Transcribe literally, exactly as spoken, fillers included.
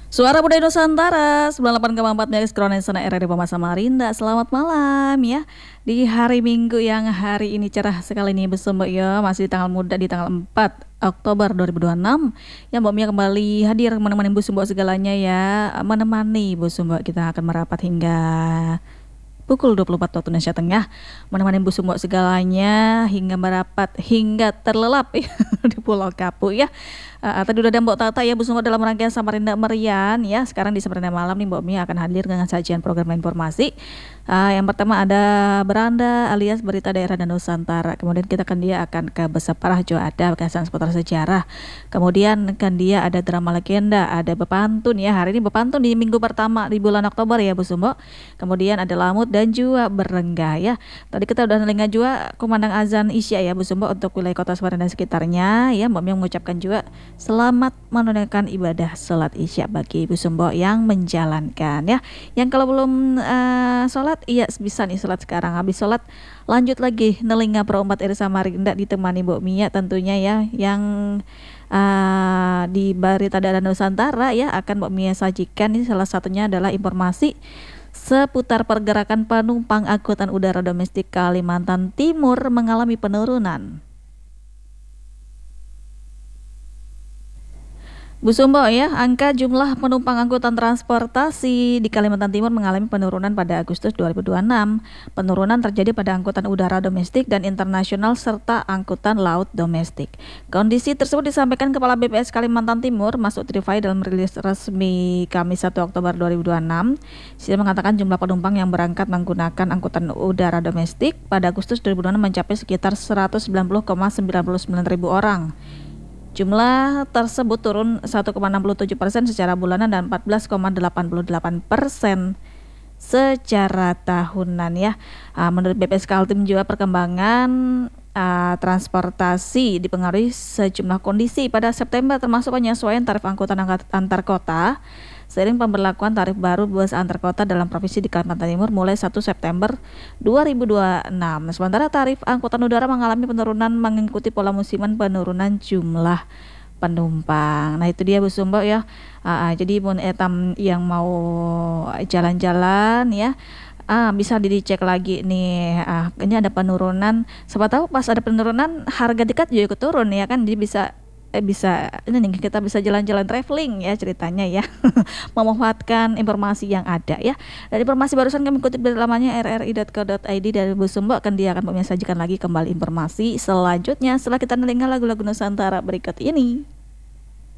Suara Budaya Nusantara sembilan puluh delapan koma empat MHz Kronesana R R I Pama Samarinda. Selamat malam ya. Di hari Minggu yang hari ini cerah sekali nih Bu Sumbo ya. Masih di tanggal muda di tanggal empat Oktober dua ribu dua puluh enam. Ya Mbak Mia kembali hadir menemani Bu Sumbo segalanya ya. Menemani Bu Sumbo kita akan merapat hingga pukul dua puluh empat waktu Indonesia Tengah, menemani Bu Sumbo segalanya hingga merapat hingga terlelap ya, di Pulau Kapu ya. Uh, tadi udah ada Mbok Tata ya Bu Sumbo dalam rangkaian Samarinda Merian ya. Sekarang di Samarinda Malam nih Mbak Mia akan hadir dengan sajian program informasi. Uh, yang pertama ada Beranda alias Berita Daerah dan Nusantara. Kemudian kita kan dia akan ke Beseparah Jo ada kesan seputar sejarah. Kemudian kan dia ada drama legenda, ada Bepantun ya. Hari ini Bepantun di minggu pertama di bulan Oktober ya Bu Sumbo. Kemudian ada Lamut dan juga Berenggah ya. Tadi kita udah dengar juga kumandang azan Isya ya Bu Sumbo untuk wilayah Kota Samarinda dan sekitarnya ya. Mbak Mia mengucapkan juga selamat menunaikan ibadah sholat Isya bagi Ibu Sumbo yang menjalankan ya. Yang kalau belum uh, sholat, iya bisa nih sholat sekarang. Habis sholat lanjut lagi nelinga pro umat iri Samarinda ditemani Mbak Mia tentunya ya. Yang uh, di Berita Daerah Nusantara ya akan Mbak Mia sajikan ini salah satunya adalah informasi seputar pergerakan penumpang angkutan udara domestik Kalimantan Timur mengalami penurunan. Bu Sumbo ya, angka jumlah penumpang angkutan transportasi di Kalimantan Timur mengalami penurunan pada Agustus dua ribu dua puluh enam. Penurunan terjadi pada angkutan udara domestik dan internasional serta angkutan laut domestik. Kondisi tersebut disampaikan Kepala B P S Kalimantan Timur, Masud Rifai dalam rilis resmi Kamis satu Oktober dua ribu dua puluh enam. Dia mengatakan jumlah penumpang yang berangkat menggunakan angkutan udara domestik pada Agustus dua ribu dua puluh enam mencapai sekitar seratus sembilan puluh koma sembilan sembilan ribu orang. Jumlah tersebut turun satu koma enam tujuh persen secara bulanan dan empat belas koma delapan delapan persen secara tahunan ya. Uh, menurut B P S Kaltim juga perkembangan uh, transportasi dipengaruhi sejumlah kondisi pada September termasuk penyesuaian tarif angkutan antar kota seiring pemberlakuan tarif baru bus antar kota dalam provinsi di Kalimantan Timur mulai satu September dua ribu dua puluh enam. Sementara tarif angkutan udara mengalami penurunan mengikuti pola musiman penurunan jumlah penumpang. Nah itu dia Bu Sumbo ya. Uh, jadi mun etam yang mau jalan-jalan ya, ah bisa dicek lagi nih. Ah ini ada penurunan. Siapa tahu pas ada penurunan harga tiket juga ikut turun ya kan. Jadi bisa eh bisa ini nih kita bisa jalan-jalan traveling ya ceritanya ya. Memanfaatkan informasi yang ada ya. Dan informasi barusan kami kutip dari lamannya r r i dot co dot i d dari Bu Sumbo akan dia akan menyajikan lagi kembali informasi selanjutnya setelah kita mendengar lagu-lagu Nusantara berikut ini.